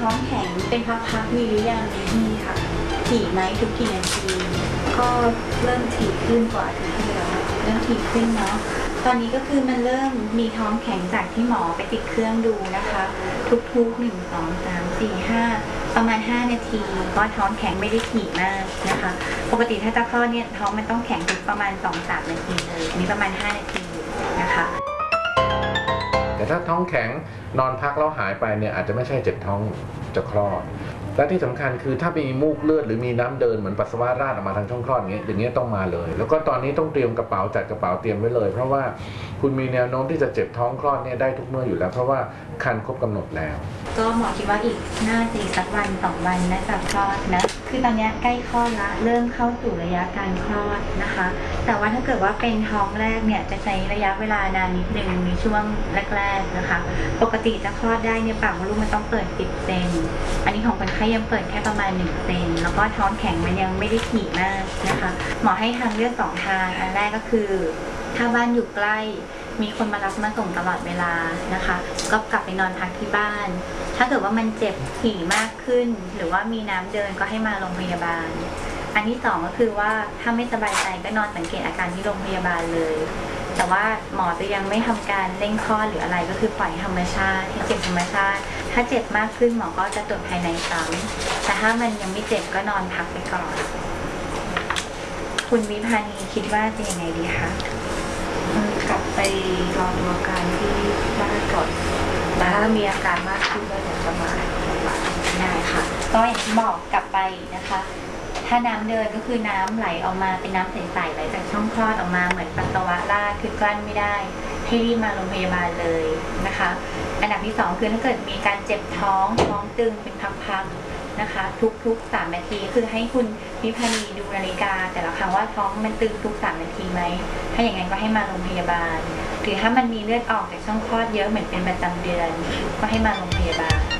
ท้องแข็งเป็นพักๆมีหรือยังมีค่ะถี่ไหมทุกกี่นาทีก็เริ่มถี่ขึ้นกว่าอาทิตย์ที่แล้วเริ่มถี่ขึ้นเนาะตอนนี้ก็คือมันเริ่มมีท้องแข็งจากที่หมอไปติดเครื่องดูนะคะทุกๆ1 2 3 4 5ประมาณ5 นาทีเพราะท้องแข็งไม่ได้ถี่มากนะคะปกติถ้าจะคลอดเนี่ยท้องมันต้องแข็งทุกประมาณ 2-3 นาทีเลยอันนี้ประมาณ5 นาทีนะคะแต่ถ้าท้องแข็งนอนพักแล้วหายไปเนี่ยอาจจะไม่ใช่เจ็บท้องจะคลอดและที่สำคัญคือถ้ามีมูกเลือดหรือมีน้ำเดินเหมือนปัสสาวะราดออกมาทางช่องคลอดอย่างเงี้ยต้องมาเลยแล้วก็ตอนนี้ต้องเตรียมกระเป๋าจัดกระเป๋าเตรียมไว้เลยเพราะว่าคุณมีแนวโน้มที่จะเจ็บท้องคลอดเนี่ยได้ทุกเมื่ออยู่แล้วเพราะว่าครรภ์ครบกำหนดแล้วก็หมอคิดว่าน่าจะอีกสักวัน2 วันน่าจะคลอดนะคือตอนนี้ใกล้คลอดละเริ่มเข้าสู่ระยะการคลอดนะคะแต่ว่าถ้าเกิดว่าเป็นท้องแรกเนี่ยจะใช้ระยะเวลานานนิดนึงในช่วงแรกๆนะคะปกติจะคลอดได้เนี่ยปากมดลูกมันต้องเปิด10 เซนอันนี้ของคนไข้ยังเปิดแค่ประมาณ1 เซนแล้วก็ท้องแข็งมันยังไม่ได้ถี่มากนะคะหมอให้ทางเลือก2 ทางอันแรกก็คือถ้าบ้านอยู่ใกล้มีคนมารับมาส่งตลอดเวลานะคะก็กลับไปนอนพักที่บ้านถ้าเกิดว่ามันเจ็บถี่มากขึ้นหรือว่ามีน้ำเดินก็ให้มาโรงพยาบาลอันที่2ก็คือว่าถ้าไม่สบายใจก็นอนสังเกตอาการที่โรงพยาบาลเลยแต่ว่าหมอจะยังไม่ทำการเร่งคลอดหรืออะไรก็คือปล่อยธรรมชาติให้เจ็บธรรมชาติถ้าเจ็บมากขึ้นหมอก็จะตรวจภายในซ้ำแต่ถ้ามันยังไม่เจ็บก็นอนพักไปก่อนคุณวิภานีคิดว่าจะยังไงดีคะกลับไปรอดูอาการที่บ้านก่อนแต่ถ้ามีอาการมากขึ้นก็เดี๋ยวจะมาได้ค่ะก็อย่างที่บอกกลับไปนะคะถ้าน้ำเดินก็คือน้ำไหลออกมาเป็นน้ำใสๆไหลจากช่องคลอดออกมาเหมือนปัสสาวะราดคือกลั้นไม่ได้ให้รีบมาโรงพยาบาลเลยนะคะอันดับที่2คือถ้าเกิดมีการเจ็บท้องตึงเป็นพักๆนะคะทุก3 นาทีคือให้คุณวิภานีดูนาฬิกาแต่ละครั้งว่าท้องมันตึงทุก3 นาทีไหมถ้าอย่างนั้นก็ให้มาโรงพยาบาลหรือถ้ามันมีเลือดออกจากช่องคลอดเยอะเหมือนเป็นประจำเดือนก็ให้มาโรงพยาบาล